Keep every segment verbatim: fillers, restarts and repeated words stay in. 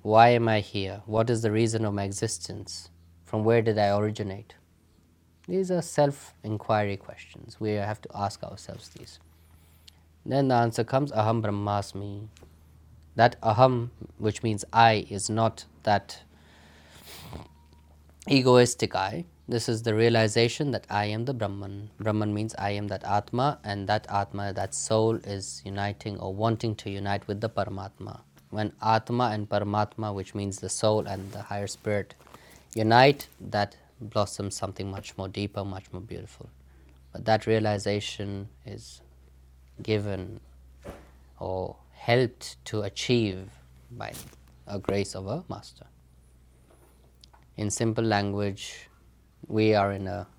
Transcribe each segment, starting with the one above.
Why am I here? What is the reason of my existence? From where did I originate? These are self-inquiry questions. We have to ask ourselves these. Then the answer comes, Aham Brahmasmi. That Aham, which means I, is not that egoistic I. This is the realization that I am the Brahman. Brahman means I am that Atma, and that Atma, that soul, is uniting or wanting to unite with the Paramatma. When Atma and Paramatma, which means the soul and the higher spirit, unite, that blossoms something much more deeper, much more beautiful. But that realization is given or helped to achieve by a grace of a master. In simple language, we are in a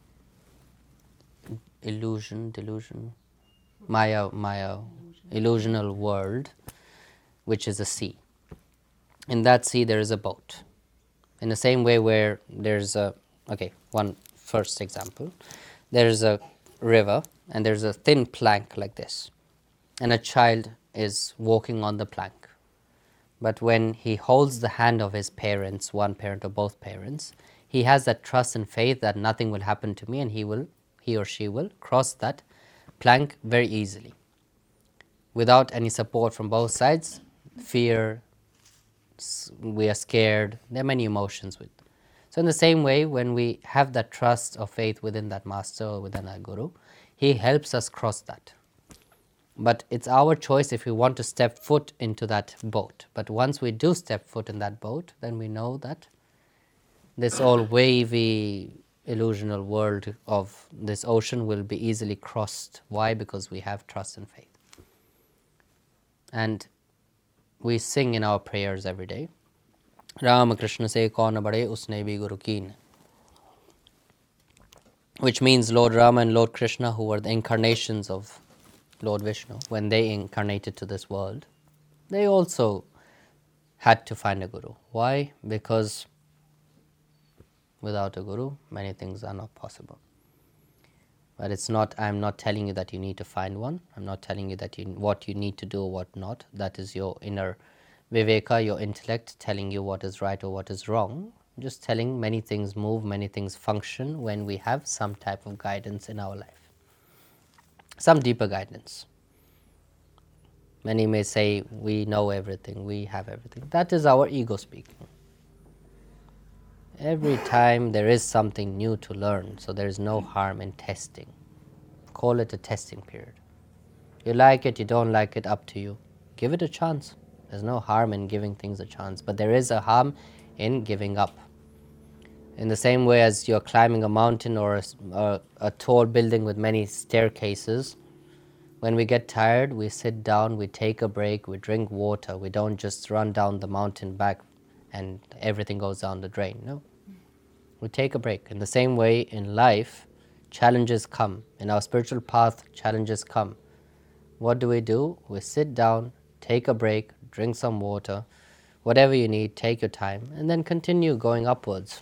illusion, delusion, maya, maya, illusional world, which is a sea. In that sea, there is a boat. In the same way where there's a, okay, one first example, there's a river and there's a thin plank like this, and a child is walking on the plank. But when he holds the hand of his parents, one parent or both parents, he has that trust and faith that nothing will happen to me, and he will, he or she will cross that plank very easily. Without any support from both sides, fear, we are scared, there are many emotions with. So in the same way, when we have that trust or faith within that master or within our guru, he helps us cross that. But it's our choice if we want to step foot into that boat. But once we do step foot in that boat, then we know that this all wavy, illusional world of this ocean will be easily crossed. Why? Because we have trust and faith. And we sing in our prayers every day, Rama Krishna se kaun bade usne bhi guru keen, which means Lord Rama and Lord Krishna, who were the incarnations of Lord Vishnu, when they incarnated to this world, they also had to find a guru. Why? Because without a guru, many things are not possible. But it's not, I'm not telling you that you need to find one. I'm not telling you that you, what you need to do or what not. That is your inner viveka, your intellect, telling you what is right or what is wrong. Just telling many things move, many things function when we have some type of guidance in our life. Some deeper guidance. Many may say, we know everything, we have everything. That is our ego speaking. Every time there is something new to learn, so there is no harm in testing. Call it a testing period. You like it, you don't like it, up to you. Give it a chance. There's no harm in giving things a chance, but there is a harm in giving up. In the same way as you're climbing a mountain or a, a, a tall building with many staircases, when we get tired, we sit down, we take a break, we drink water. We don't just run down the mountain back and everything goes down the drain. No. We take a break. In the same way, in life, challenges come. In our spiritual path, challenges come. What do we do? We sit down, take a break, drink some water, whatever you need, take your time, and then continue going upwards.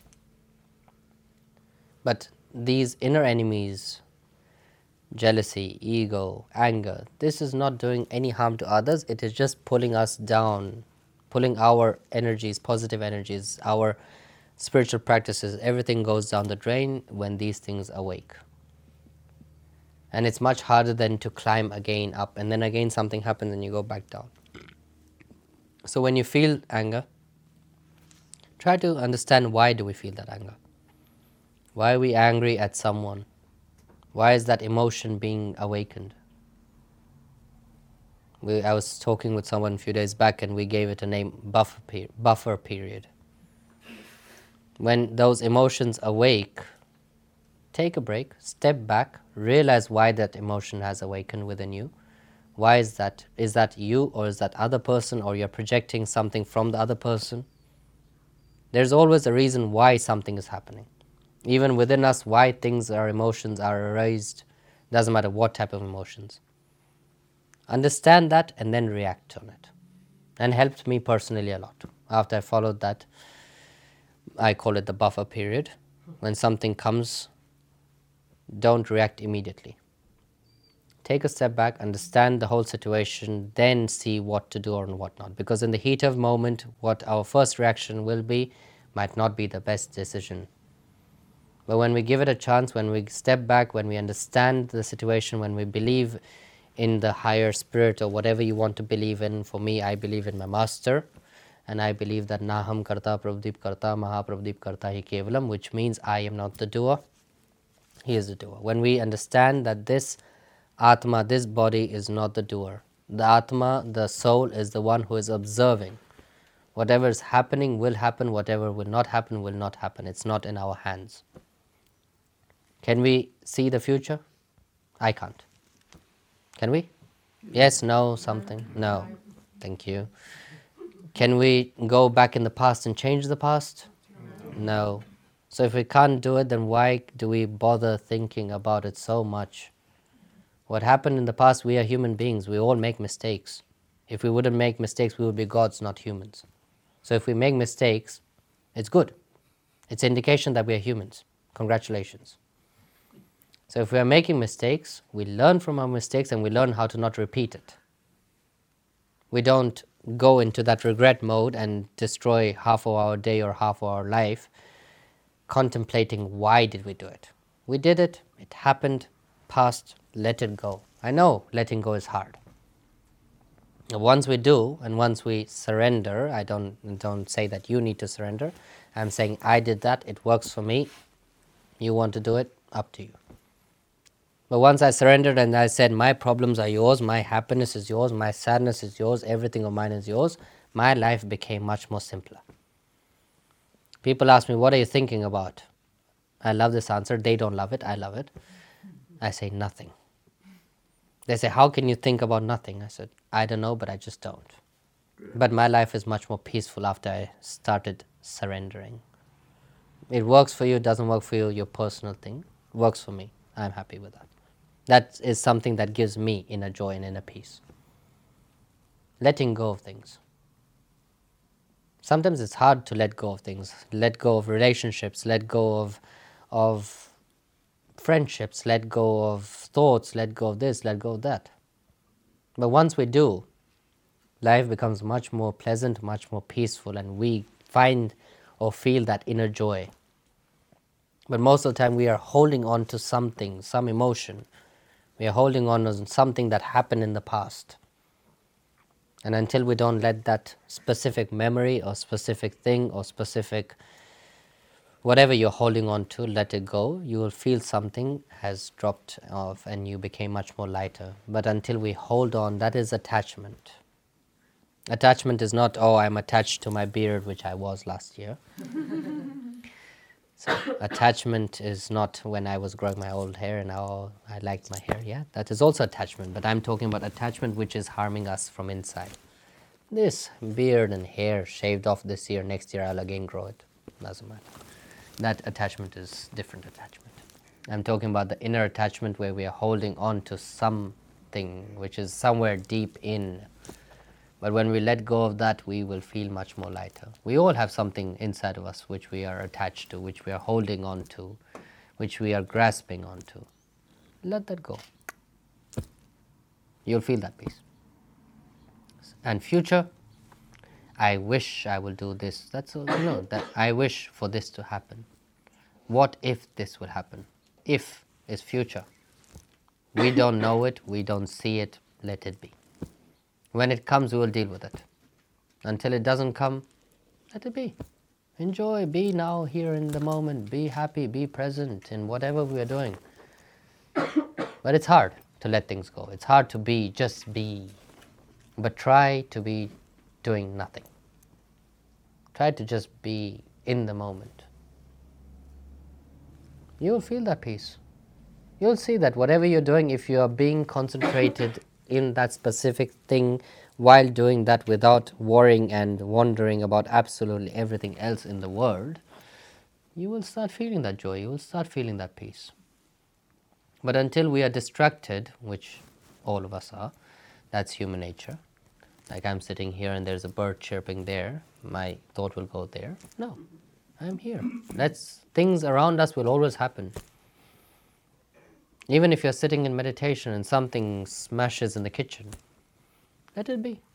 But these inner enemies, jealousy, ego, anger, this is not doing any harm to others. It is just pulling us down, pulling our energies, positive energies, our spiritual practices, everything goes down the drain when these things awake. And it's much harder than to climb again up, and then again something happens and you go back down. So when you feel anger, try to understand, why do we feel that anger? Why are we angry at someone? Why is that emotion being awakened? We, I was talking with someone a few days back and we gave it a name, buffer, per, buffer period. When those emotions awake, take a break, step back, realize why that emotion has awakened within you. Why is that? Is that you, or is that other person, or you're projecting something from the other person? There's always a reason why something is happening. Even within us, why things, our emotions are aroused, doesn't matter what type of emotions. Understand that and then react on it. And helped me personally a lot. After I followed that, I call it the buffer period. When something comes, don't react immediately. take a step back, understand the whole situation, then see what to do or what not. Because in the heat of moment, what our first reaction will be might not be the best decision. But when we give it a chance, when we step back, when we understand the situation, when we believe in the higher spirit or whatever you want to believe in, for me, I believe in my master, and I believe that Naham Karta Prabhudeep Karta Mahaprabhudeep Karta Hi Kevalam, which means I am not the doer, he is the doer. When we understand that this Atma, this body is not the doer, the Atma, the soul, is the one who is observing. Whatever is happening will happen, whatever will not happen will not happen. It's not in our hands. Can we see the future? I can't. Can we? Yes, no, something? No. Thank you. Can we go back in the past and change the past? No. So if we can't do it, then why do we bother thinking about it so much? What happened in the past, we are human beings. We all make mistakes. If we wouldn't make mistakes, we would be gods, not humans. So if we make mistakes, it's good. It's an indication that we are humans. Congratulations. So if we are making mistakes, we learn from our mistakes and we learn how to not repeat it. We don't go into that regret mode and destroy half of our day or half of our life contemplating why did we do it. We did it, it happened, past, let it go. I know letting go is hard. Once we do, and once we surrender, I don't, don't say that you need to surrender, I'm saying I did that, it works for me, you want to do it, up to you. But once I surrendered and I said, my problems are yours, my happiness is yours, my sadness is yours, everything of mine is yours, my life became much more simpler. People ask me, what are you thinking about? I love this answer. They don't love it. I love it. I say, nothing. They say, how can you think about nothing? I said, I don't know, but I just don't. But my life is much more peaceful after I started surrendering. It works for you, it doesn't work for you, your personal thing. It works for me. I'm happy with that. That is something that gives me inner joy and inner peace. Letting go of things. Sometimes it's hard to let go of things. Let go of relationships, let go of, of friendships, let go of thoughts, let go of this, let go of that. But once we do, life becomes much more pleasant, much more peaceful, and we find or feel that inner joy. But most of the time we are holding on to something, some emotion. We are holding on to something that happened in the past. And until we don't let that specific memory or specific thing or specific whatever you're holding on to, let it go, you will feel something has dropped off and you became much more lighter. But until we hold on, that is attachment. Attachment is not, oh, I'm attached to my beard, which I was last year. So attachment is not when I was growing my old hair and now I liked my hair. Yeah, that is also attachment. But I'm talking about attachment which is harming us from inside. This beard and hair shaved off this year, next year I'll again grow it. Doesn't matter. That attachment is different attachment. I'm talking about the inner attachment where we are holding on to something which is somewhere deep in. But when we let go of that, we will feel much more lighter. We all have something inside of us which we are attached to, which we are holding on to, which we are grasping onto. Let that go. You'll feel that peace. And future, I wish I will do this. That's all, you know, that I wish for this to happen. What if this will happen? If is future. We don't know it, we don't see it, let it be. When it comes, we will deal with it. Until it doesn't come, let it be. Enjoy, be now, here in the moment, be happy, be present in whatever we are doing. But it's hard to let things go. It's hard to be, just be. But try to be doing nothing. Try to just be in the moment. You'll feel that peace. You'll see that whatever you're doing, if you are being concentrated in that specific thing while doing that without worrying and wondering about absolutely everything else in the world, you will start feeling that joy, you will start feeling that peace. But until we are distracted, which all of us are, that's human nature. Like I'm sitting here and there's a bird chirping there, my thought will go there. No, I'm here. That's, things around us will always happen. Even if you're sitting in meditation and something smashes in the kitchen, let it be.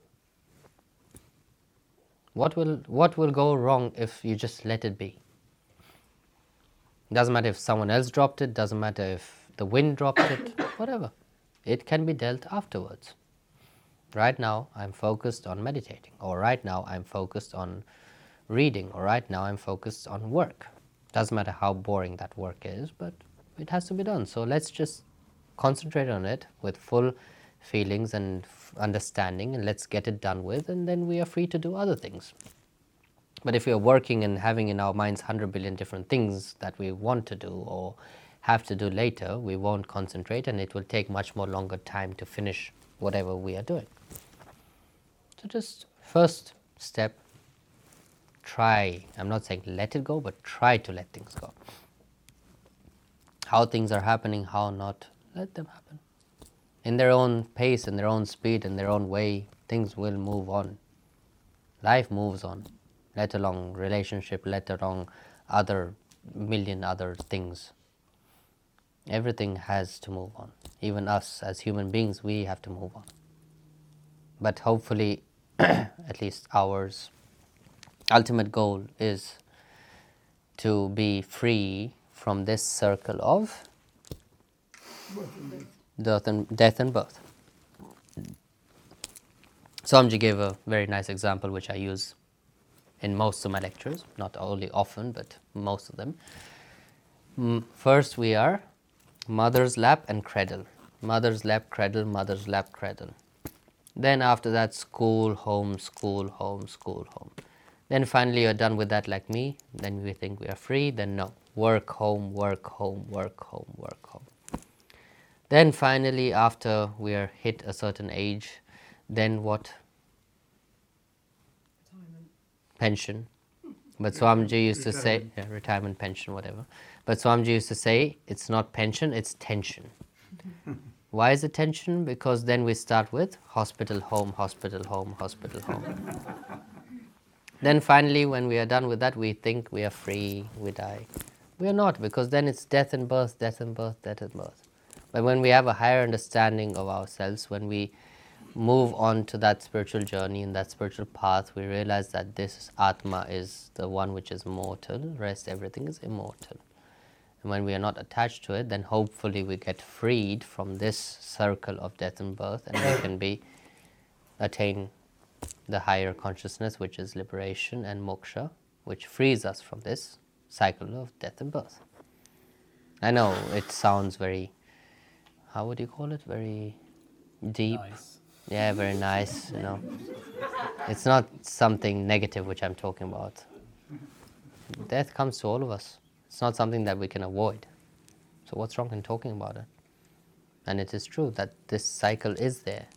What will, what will go wrong if you just let it be? Doesn't matter if someone else dropped it, doesn't matter if the wind dropped it, whatever. It can be dealt afterwards. Right now I'm focused on meditating, or right now I'm focused on reading, or right now I'm focused on work. Doesn't matter how boring that work is, but it has to be done. So let's just concentrate on it with full feelings and f- understanding, and let's get it done with, and then we are free to do other things. But if we are working and having in our minds one hundred billion different things that we want to do or have to do later, we won't concentrate, and it will take much more longer time to finish whatever we are doing. So just first step, try, I'm not saying let it go, but try to let things go. How things are happening, how not, let them happen. In their own pace, in their own speed, in their own way, things will move on. Life moves on, let alone relationship, let alone other million other things. Everything has to move on. Even us as human beings, we have to move on. But hopefully, at least ours, ultimate goal is to be free from this circle of death and, death and birth. Swamiji gave a very nice example which I use in most of my lectures, not only often, but most of them. Mm, First we are mother's lap and cradle. Mother's lap, cradle, mother's lap, cradle. Then after that, school, home, school, home, school, home. Then finally you're done with that like me, then we think we are free, then no. Work, home, work, home, work, home, work, home. Then finally, after we are hit a certain age, then what? Retirement. Pension. But Swamiji used to say, yeah, retirement, pension, whatever. But Swamiji used to say, it's not pension, it's tension. Why is it tension? Because then we start with hospital, home, hospital, home, hospital, home. Then finally, when we are done with that, we think we are free, we die. We are not, because then it's death and birth, death and birth, death and birth. But when we have a higher understanding of ourselves, when we move on to that spiritual journey and that spiritual path, we realize that this Atma is the one which is mortal, rest everything is immortal. And when we are not attached to it, then hopefully we get freed from this circle of death and birth, and we can be attain the higher consciousness, which is liberation and moksha, which frees us from this cycle of death and birth. I know it sounds very, how would you call it? Very deep. Nice. Yeah, very nice, you know. It's not something negative which I'm talking about. Death comes to all of us. It's not something that we can avoid. So what's wrong in talking about it? And it is true that this cycle is there.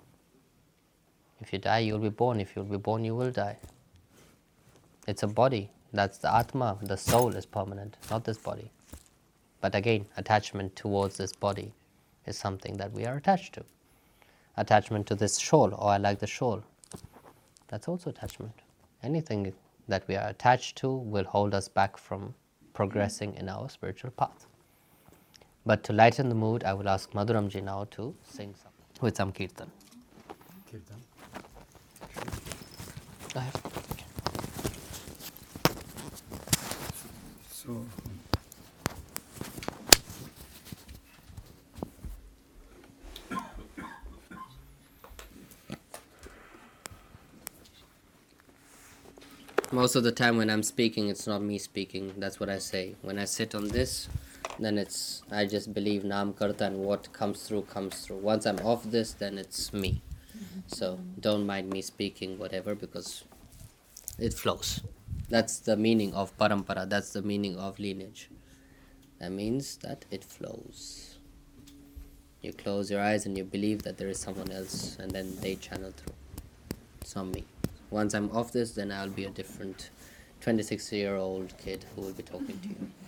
If you die, you'll be born. If you'll be born, you will die. It's a body. That's the Atma. The soul is permanent, not this body. But again, attachment towards this body is something that we are attached to. Attachment to this shawl, oh, I like the shawl. That's also attachment. Anything that we are attached to will hold us back from progressing in our spiritual path. But to lighten the mood, I will ask Madhuramji now to sing something with some kirtan. Kirtan. Go ahead. So, Most of the time when I'm speaking, it's not me speaking. That's what I say. When I sit on this, then it's, I just believe Naam Karta, and what comes through, comes through. Once I'm off this, then it's me. So don't mind me speaking, whatever, because it flows. That's the meaning of parampara. That's the meaning of lineage. That means that it flows. You close your eyes and you believe that there is someone else, and then they channel through. It's not me. Once I'm off this, then I'll be a different twenty-six year old kid who will be talking to you.